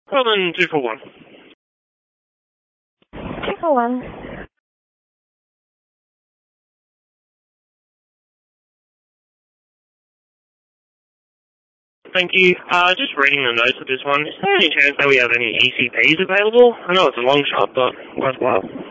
Portland 241. 241. Thank you. Just reading the notes of this one. Is there any chance that we have any ECPs available? I know it's a long shot, but worthwhile.